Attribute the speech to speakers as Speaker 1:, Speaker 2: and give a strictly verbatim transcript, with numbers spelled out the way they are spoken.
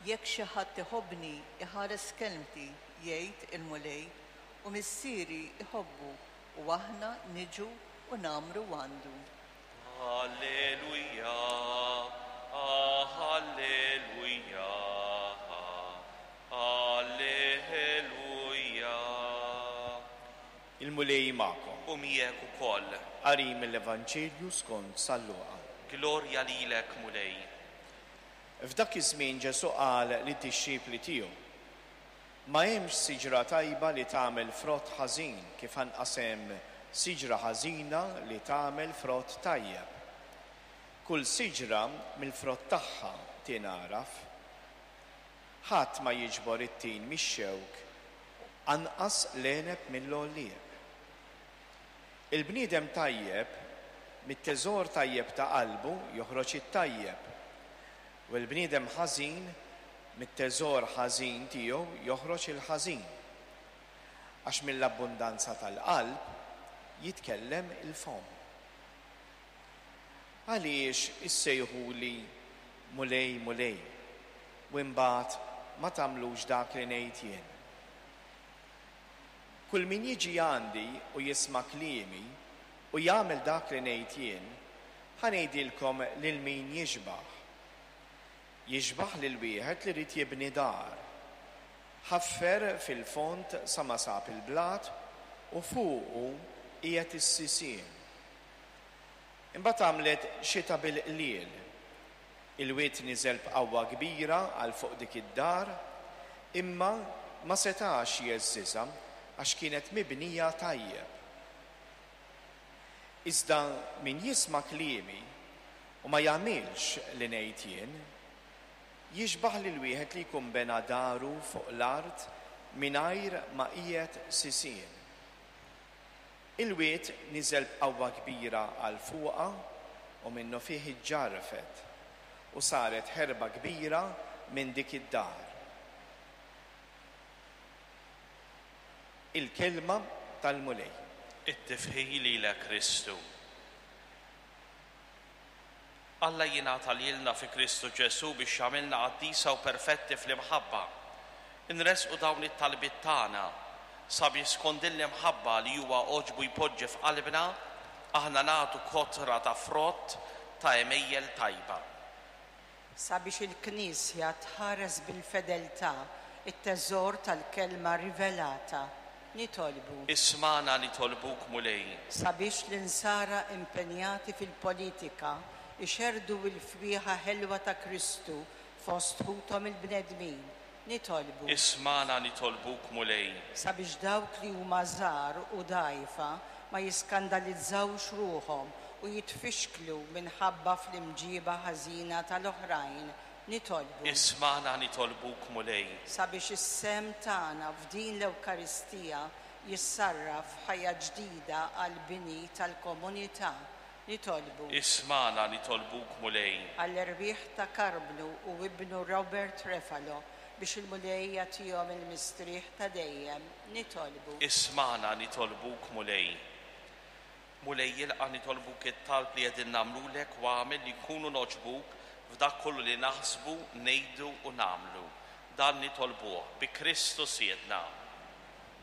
Speaker 1: jekk xi ħadd iħobbni iħares kelmti jgħid il-mulej u missieri iħobbu u aħna niġu u nagħmlu għandu.
Speaker 2: Alleluja, alleluja, alleluja.
Speaker 3: Il-mulej magħkom.
Speaker 2: U miegħek ukoll.
Speaker 3: Qari mill-Evanġelju skont San Luqa.
Speaker 2: Glorja lilek, mulej.
Speaker 3: F'dak iż-żmien Ġesu qal lid-dixxipli tiegħu: ma hemmx siġra tajba li tagħmel frott ħażin kif anqasem siġra ħażina li tagħmel frott tajjeb. Kull siġra mill-frott tagħha tingħaraf. Ħadd ma jiġbor it-tin mix-xewk anqas l-għeneb mill-għollieb. Il-bniedem tajjeb mit-teżor tajjeb ta' qalbu joħroġ it-tajjeb, u l-bniedem ħażin mit-teżor ħażin tiegħu joħroġ il-ħażin. Għax mill-abbundanza tal-qalb jitkellem il-fom. Għaliex issejħuli mulej mulej u imbagħad ma tagħmlux dak li ngħid jien. Kull min jiġi għandi u jisma' kliemi u jagħmel dak li ngħid jien, ħanejdilkom lil min jiġbaħ. Jiġbaħ lil wieħed li rid jibni dar. Ħaffer fil-font sa ma sab il-blat u fuqu qiegħed is-sisien. Imbagħad għamlet xita bil-qliel. Il-wied niżel b'qawwa kbira għal fuq dik id-dar, imma ma setax jeżżiżha għax kienet mibnija tajjeb. Iżda min jisma' kliemi u ma jagħmilx li ngħid jien, jiġbaħ lil wieħed li jkun bena daru fuq l-art mingħajr ma qiegħed sisien. Il-wied niżel b'qawwa kbira għal fuqha u minnu fih iġġarfet u saret ħerba kbira minn dik id-dar. Il-kelma tal-mulej.
Speaker 2: It-tifħij lilek Kristu. Alla jingħata lilna fi Kristu Ġesu biex jagħmilna qaddisa u perfetti fl-imħabba. Inresqu dawn it-talbiet tagħna sabiex skont l-imħabba li huwa oġbu jpoġġi f'qalbna aħna nagħtu kotra ta' frott ta' emejjel tajba.
Speaker 4: Sabiex il-Knisja tħares bil-fedeltà it-teżor tal-kelma rivelata. Nitolbu.
Speaker 2: Ismana nitolbuk mulej.
Speaker 4: Sabiex l-insara impenjati fil-politika ixerdu il-fwieħa ħelwa ta' Kristu fost ħutom il-bnedmin. Nitolbu.
Speaker 2: Ismana nitolbuk mulej.
Speaker 4: Sabiex dawk li huma żgħar u dgħajfa ma jiskandalizzawx ruhom u jitfixklu minħabba fl-imġiba ħażina tal-oħrajn. Nitolbu.
Speaker 2: Ismana nitolbuk mulej.
Speaker 4: Sabiex is-sem tagħna f'din l-Ewkaristija jissarraf ħajja ġdida għal bini tal-komunità. Nitolbu.
Speaker 2: Ismana nitolbuk mulej.
Speaker 4: Għall-erbieħ ta' Karblu u ibnu Robert Refalo biex il-mulej jagħtihom il-mistrieħ ta' dejjem. Nitolbu.
Speaker 2: Ismana nitolbuk mulej. Mulej jilqa' nitolbuk it-talb li qegħdin nagħmlulek u għamel li jkunu noġbuk f'dak kollu li naħsbu, ngħidu u nagħmlu. Dan nitolbuh bi Kristu Siedna.